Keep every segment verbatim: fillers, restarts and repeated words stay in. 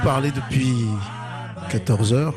Parler depuis quatorze heures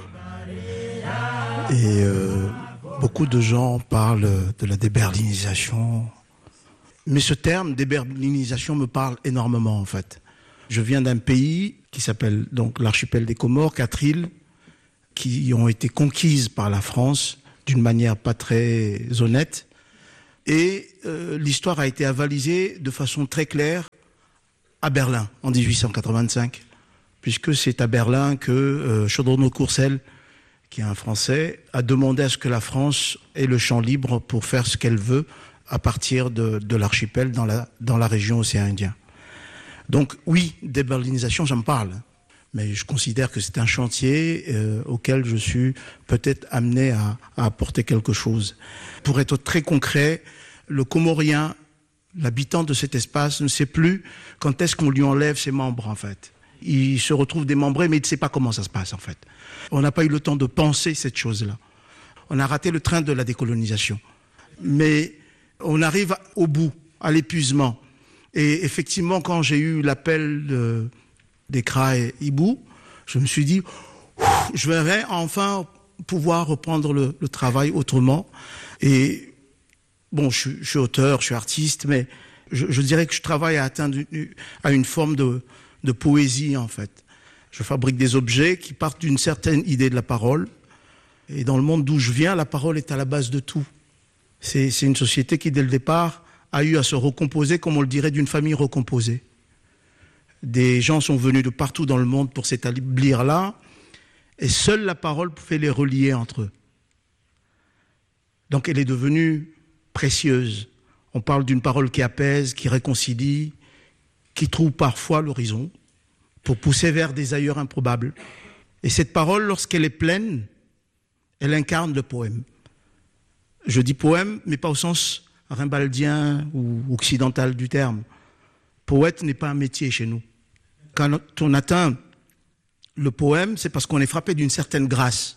et euh, beaucoup de gens parlent de la déberlinisation. Mais ce terme déberlinisation me parle énormément en fait. Je viens d'un pays qui s'appelle donc l'archipel des Comores, quatre îles qui ont été conquises par la France d'une manière pas très honnête. Et euh, l'histoire a été avalisée de façon très claire à Berlin en dix-huit cent quatre-vingt-cinq, puisque c'est à Berlin que euh, Chaudronneau-Courcelles, qui est un Français, a demandé à ce que la France ait le champ libre pour faire ce qu'elle veut à partir de, de l'archipel dans la, dans la région océan Indien. Donc oui, déberlinisation, j'en parle, mais je considère que c'est un chantier euh, auquel je suis peut-être amené à, à apporter quelque chose. Pour être très concret, le Comorien, l'habitant de cet espace, ne sait plus quand est-ce qu'on lui enlève ses membres en fait. Il se retrouve démembré, mais il ne sait pas comment ça se passe en fait. On n'a pas eu le temps de penser cette chose-là. On a raté le train de la décolonisation. Mais on arrive au bout, à l'épuisement. Et effectivement, quand j'ai eu l'appel de, des C R A et Hibou, je me suis dit, je vais enfin pouvoir reprendre le, le travail autrement. Et bon, je, je suis auteur, je suis artiste, mais je, je dirais que je travaille à atteindre une, à une forme de, de poésie, en fait. Je fabrique des objets qui partent d'une certaine idée de la parole. Et dans le monde d'où je viens, la parole est à la base de tout. C'est, c'est une société qui, dès le départ, a eu à se recomposer, comme on le dirait, d'une famille recomposée. Des gens sont venus de partout dans le monde pour s'établir là, et seule la parole pouvait les relier entre eux. Donc elle est devenue précieuse. On parle d'une parole qui apaise, qui réconcilie, qui trouve parfois l'horizon, pour pousser vers des ailleurs improbables. Et cette parole, lorsqu'elle est pleine, elle incarne le poème. Je dis poème, mais pas au sens rimbaldien ou occidental du terme. Poète n'est pas un métier chez nous. Quand on atteint le poème, c'est parce qu'on est frappé d'une certaine grâce.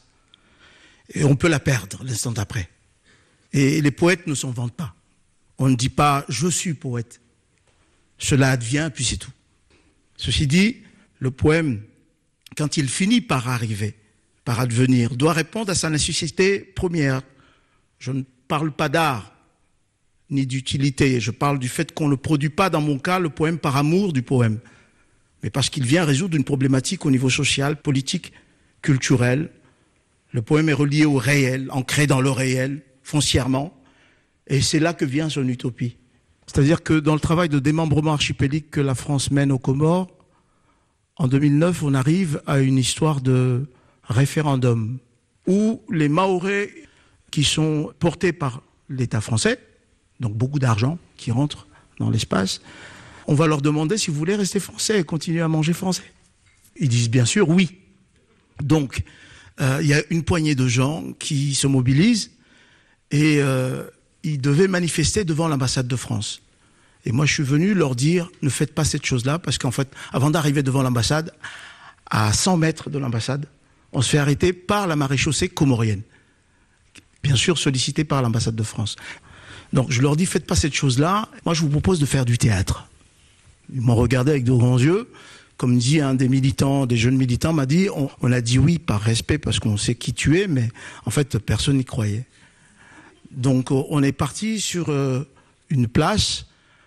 Et on peut la perdre l'instant d'après. Et les poètes ne s'en vantent pas. On ne dit pas « je suis poète ». Cela advient, puis c'est tout. Ceci dit, le poème, quand il finit par arriver, par advenir, doit répondre à sa nécessité première. Je ne parle pas d'art, ni d'utilité. Je parle du fait qu'on ne produit pas, dans mon cas, le poème par amour du poème, mais parce qu'il vient résoudre une problématique au niveau social, politique, culturel. Le poème est relié au réel, ancré dans le réel, foncièrement, et c'est là que vient son utopie. C'est-à-dire que dans le travail de démembrement archipélique que la France mène aux Comores, en deux mille neuf, on arrive à une histoire de référendum où les Mahorais qui sont portés par l'État français, donc beaucoup d'argent qui rentre dans l'espace, on va leur demander si vous voulez rester français et continuer à manger français. Ils disent bien sûr oui. Donc, euh, il y a une poignée de gens qui se mobilisent et euh, ils devaient manifester devant l'ambassade de France. Et moi, je suis venu leur dire, ne faites pas cette chose-là, parce qu'en fait, avant d'arriver devant l'ambassade, à cent mètres de l'ambassade, on se fait arrêter par la maréchaussée comorienne. Bien sûr, sollicité par l'ambassade de France. Donc, je leur dis, faites pas cette chose-là. Moi, je vous propose de faire du théâtre. Ils m'ont regardé avec de grands yeux. Comme dit un des militants, des jeunes militants, m'a dit, on, on a dit oui par respect, parce qu'on sait qui tu es, mais en fait, personne n'y croyait. Donc, on est parti sur euh, une place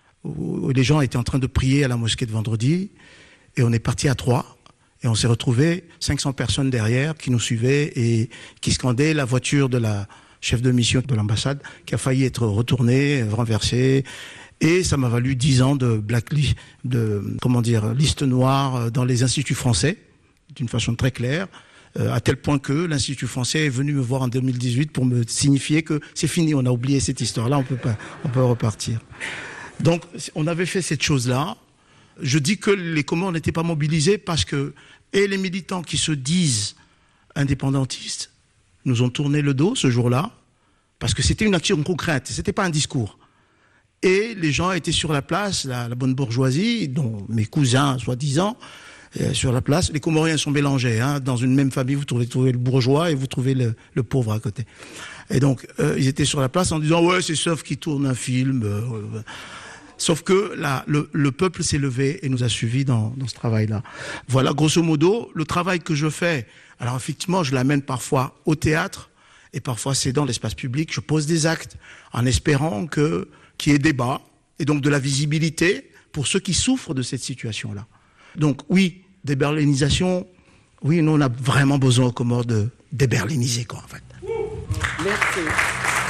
où les gens étaient en train de prier à la mosquée de vendredi, et on est parti à trois, et on s'est retrouvé cinq cents personnes derrière qui nous suivaient et qui scandaient la voiture de la chef de mission de l'ambassade, qui a failli être retournée, renversée, et ça m'a valu dix ans de blacklist, de, comment dire, liste noire dans les instituts français, d'une façon très claire, euh, à tel point que l'Institut français est venu me voir en deux mille dix-huit pour me signifier que c'est fini, on a oublié cette histoire-là, on peut pas, on peut repartir. Donc, on avait fait cette chose-là. Je dis que les Comores n'étaient pas mobilisés parce que, et les militants qui se disent indépendantistes nous ont tourné le dos ce jour-là, parce que c'était une action concrète, c'était pas un discours. Et les gens étaient sur la place, la, la bonne bourgeoisie, dont mes cousins, soi-disant, euh, sur la place. Les Comoriens sont mélangés, hein. Dans une même famille, vous trouvez, trouvez le bourgeois et vous trouvez le, le pauvre à côté. Et donc, euh, ils étaient sur la place en disant « Ouais, c'est sauf qu'ils tournent un film. Euh, » Sauf que là, le, le peuple s'est levé et nous a suivis dans, dans ce travail-là. Voilà, grosso modo, le travail que je fais. Alors effectivement, je l'amène parfois au théâtre et parfois c'est dans l'espace public. Je pose des actes en espérant que qu'il y ait débat et donc de la visibilité pour ceux qui souffrent de cette situation-là. Donc oui, déberlinisation, oui, nous on a vraiment besoin aux Comores de déberliniser, quoi, en fait. Merci.